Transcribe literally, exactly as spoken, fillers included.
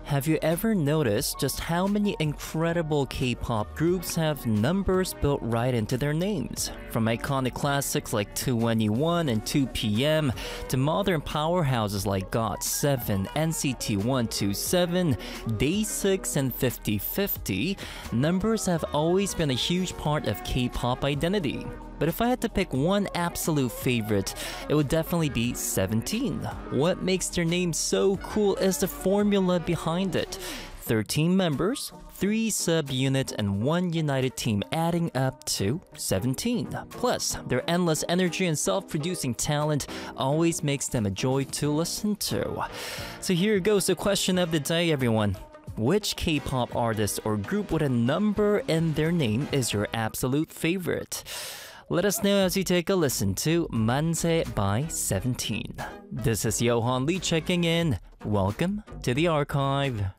Have you ever noticed just how many incredible K-pop groups have numbers built right into their names? From iconic classics like twenty-one and two P M to modern powerhouses like got seven, N C T one twenty-seven, day six, and fifty fifty, numbers have always been a huge part of K-pop identity. But if I had to pick one absolute favorite, it would definitely be seventeen. What makes their name so cool is the formula behind it. thirteen members, three sub-units, and one united team adding up to seventeen. Plus, their endless energy and self-producing talent always makes them a joy to listen to. So here goes the question of the day, everyone. Which K-pop artist or group with a number in their name is your absolute favorite? Let us know as you take a listen to Manse by seventeen. This is Johan Lee checking in. Welcome to the archive.